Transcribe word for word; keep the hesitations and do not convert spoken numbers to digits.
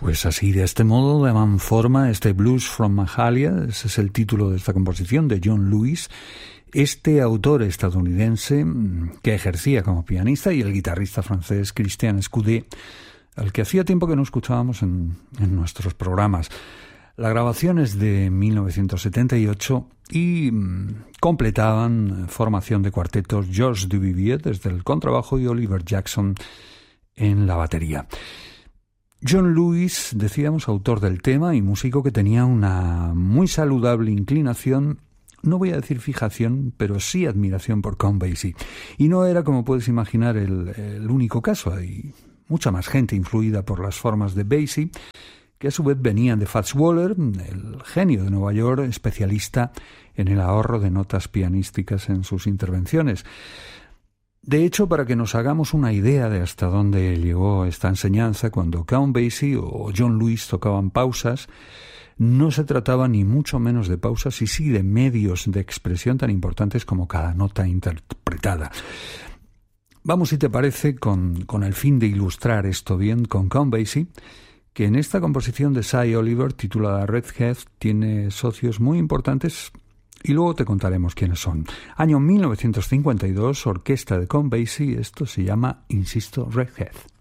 Pues así, de este modo, daban forma a este Blues from Mahalia. Ese es el título de esta composición de John Lewis, este autor estadounidense que ejercía como pianista, y el guitarrista francés Christian Escudé, al que hacía tiempo que no escuchábamos en, en nuestros programas. La grabación es de mil novecientos setenta y ocho y mmm, completaban formación de cuartetos Georges Duvivier desde el contrabajo y Oliver Jackson en la batería. John Lewis, decíamos, autor del tema y músico que tenía una muy saludable inclinación, no voy a decir fijación, pero sí admiración por Count Basie. Y no era, como puedes imaginar, el, el único caso. Hay mucha más gente influida por las formas de Basie, que a su vez venían de Fats Waller, el genio de Nueva York, especialista en el ahorro de notas pianísticas en sus intervenciones. De hecho, para que nos hagamos una idea de hasta dónde llegó esta enseñanza, cuando Count Basie o John Lewis tocaban pausas, no se trataba ni mucho menos de pausas, y sí de medios de expresión tan importantes como cada nota interpretada. Vamos, si te parece, con, con el fin de ilustrar esto bien, con Count Basie, que en esta composición de Cy Oliver, titulada Redhead, tiene socios muy importantes, y luego te contaremos quiénes son. Año mil novecientos cincuenta y dos, orquesta de Count Basie, esto se llama, insisto, Redhead.